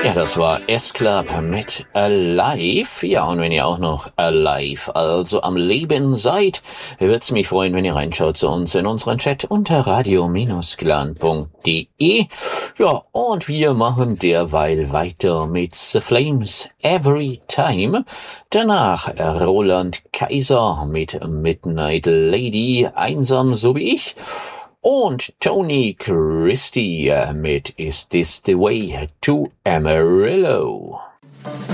Ja, das war S-Club mit Alive. Ja, und wenn ihr auch noch alive, also am Leben seid, wird's mich freuen, wenn ihr reinschaut zu uns in unseren Chat unter radio-clan.de. Ja, und wir machen derweil weiter mit The Flames Every Time. Danach Roland Kaiser mit Midnight Lady, einsam so wie ich. Und Tony Christie mit Is This the Way to Amarillo?